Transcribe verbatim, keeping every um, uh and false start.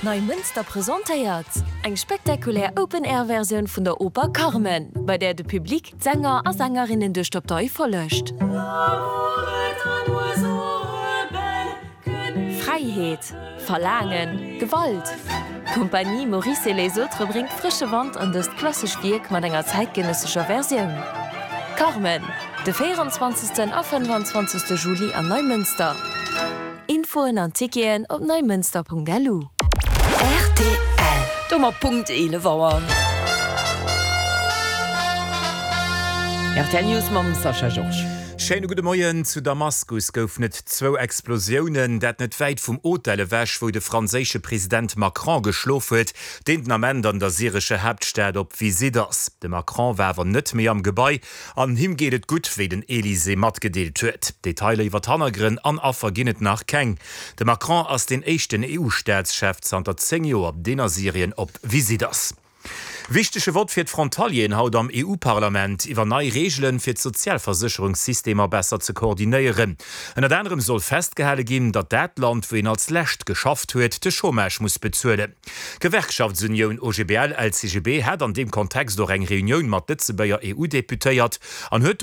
Neumünster präsentiert. Eng spektakulär Open-Air-Version von der Oper Carmen, bei der de Publikum Sänger und Sängerinnen durch Stoptei verlöscht. Freiheit, Verlangen, Gewalt. Kompanie Maurice et les Autres bringt frische Wand an das klassische Werk mit einer zeitgenössischer Version. Carmen, der vierundzwanzigsten und fünfundzwanzigsten Juli an Neumünster. Info und Antikien auf neumünster punkt l u. R T L. Dummer Punkt ele Wauern. R T L News mam Sascha George. Schöne gute Morgen zu Damaskus gouf net zwo Explosionen, dat net weit vum Hotelle wäsch, wo de franzésche Präsident Macron geschlofet, den am Ende an der syrische Hauptstadt op wie se das. De Macron wärwer net mehr am Gebäi, an him gehtt gut wie den Elysée mat gedeelt huet. Detaile iwwer Tannergrin an affer ginnet nach keng. De Macron ass den echten E U-Staatschef zanter zehn Joer den er Syrien op wie se das. Wichtige Wort fir Frontalien haut am E U-Parlament iwwer neii Regeln fir d Sozialversicherungssystemer besser ze koordinieren. En et anderem soll festgehale gin, dat dat Land, wo en als Lächt geschafft huet, de Chômage muss bezuelen. Gewerkschaftsunion O G B L L C G B hat an dem Kontext do eng Reunion mat Lützebäier E U deputéiert an huet